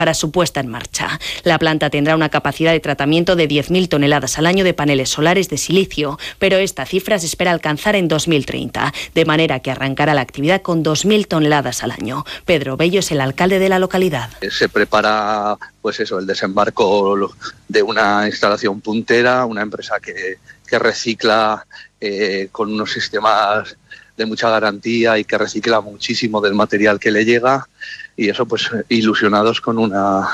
para su puesta en marcha. La planta tendrá una capacidad de tratamiento de 10.000 toneladas al año de paneles solares de silicio, pero esta cifra se espera alcanzar en 2030, de manera que arrancará la actividad con 2.000 toneladas al año. Pedro Bello es el alcalde de la localidad. Se prepara el desembarco de una instalación puntera, una empresa que recicla con unos sistemas de mucha garantía y que recicla muchísimo del material que le llega, y eso ilusionados con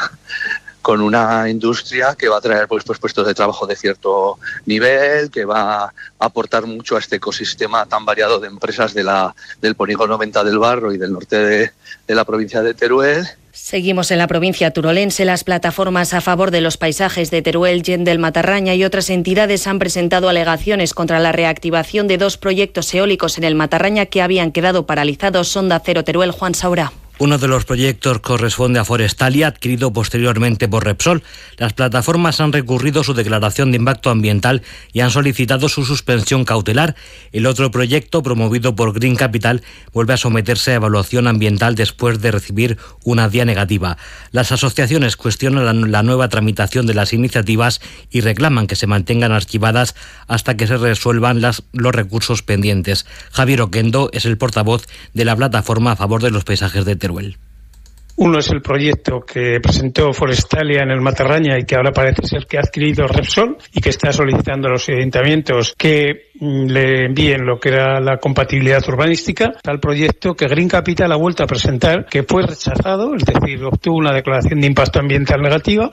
una industria que va a traer puestos de trabajo de cierto nivel, que va a aportar mucho a este ecosistema tan variado de empresas del polígono Venta del Barro y del norte de la provincia de Teruel. Seguimos en la provincia turolense. Las plataformas a favor de los paisajes de Teruel, Gent del Matarraña y otras entidades han presentado alegaciones contra la reactivación de 2 proyectos eólicos en el Matarraña que habían quedado paralizados. Onda Cero Teruel, Juan Saura. Uno de los proyectos corresponde a Forestalia, adquirido posteriormente por Repsol. Las plataformas han recurrido su declaración de impacto ambiental y han solicitado su suspensión cautelar. El otro proyecto, promovido por Green Capital, vuelve a someterse a evaluación ambiental después de recibir una DIA negativa. Las asociaciones cuestionan la nueva tramitación de las iniciativas y reclaman que se mantengan archivadas hasta que se resuelvan los recursos pendientes. Javier Oquendo es el portavoz de la plataforma a favor de los paisajes de Teruel. Uno es el proyecto que presentó Forestalia en el Matarraña y que ahora parece ser que ha adquirido Repsol y que está solicitando a los ayuntamientos que le envíen lo que era la compatibilidad urbanística. Tal proyecto que Green Capital ha vuelto a presentar, que fue rechazado, es decir, obtuvo una declaración de impacto ambiental negativa.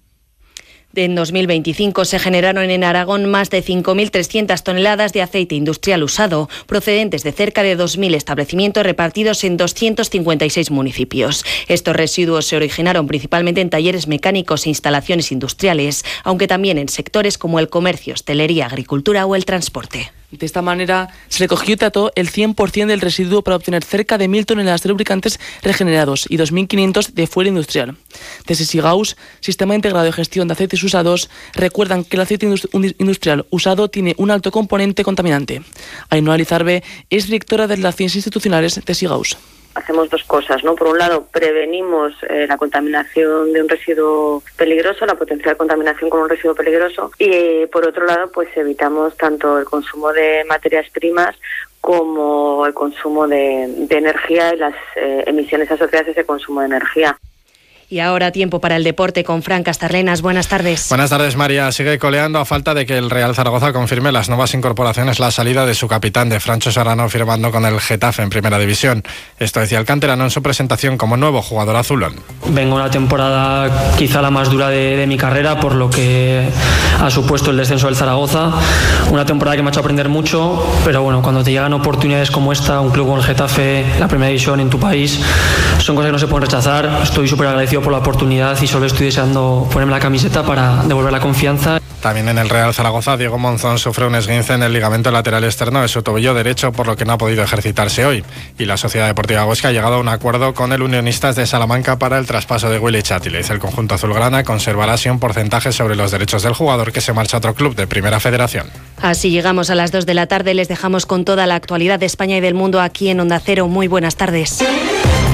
En 2025 se generaron en Aragón más de 5.300 toneladas de aceite industrial usado, procedentes de cerca de 2.000 establecimientos repartidos en 256 municipios. Estos residuos se originaron principalmente en talleres mecánicos e instalaciones industriales, aunque también en sectores como el comercio, hostelería, agricultura o el transporte. De esta manera, se recogió y trató el 100% del residuo para obtener cerca de 1.000 toneladas de lubricantes regenerados y 2.500 de fuel industrial. Desde Sigaus, Sistema Integrado de Gestión de Aceites Usados, recuerdan que el aceite industrial usado tiene un alto componente contaminante. Ainhoa Lizarbe es directora de Relaciones Institucionales de Sigaus. Hacemos 2 cosas, ¿no? Por un lado, prevenimos la contaminación de un residuo peligroso, la potencial contaminación con un residuo peligroso, y por otro lado, evitamos tanto el consumo de materias primas como el consumo de energía y las emisiones asociadas a ese consumo de energía. Y ahora tiempo para el deporte con Fran Castarlenas. Buenas tardes. Buenas tardes, María. Sigue coleando a falta de que el Real Zaragoza confirme las nuevas incorporaciones, la salida de su capitán, de Francho Serrano, firmando con el Getafe en Primera División. Esto decía el canterano en su presentación como nuevo jugador azulón. Vengo una temporada quizá la más dura de mi carrera, por lo que ha supuesto el descenso del Zaragoza. Una temporada que me ha hecho aprender mucho, pero bueno, cuando te llegan oportunidades como esta, un club como el Getafe, la Primera División en tu país, son cosas que no se pueden rechazar. Estoy súper agradecido por la oportunidad y solo estoy deseando ponerme la camiseta para devolver la confianza. También en el Real Zaragoza, Diego Monzón sufre un esguince en el ligamento lateral externo de su tobillo derecho, por lo que no ha podido ejercitarse hoy. Y la Sociedad Deportiva Huesca ha llegado a un acuerdo con el Unionistas de Salamanca para el traspaso de Willy Chátiles. El conjunto azulgrana conservará así un porcentaje sobre los derechos del jugador, que se marcha a otro club de Primera Federación. Así llegamos a las 2 de la tarde. Les dejamos con toda la actualidad de España y del mundo aquí en Onda Cero. Muy buenas tardes.